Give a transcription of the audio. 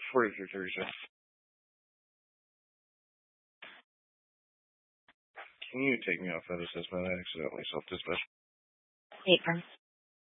4337. Can you take me off that assessment? I accidentally self-dispatched. Affirm.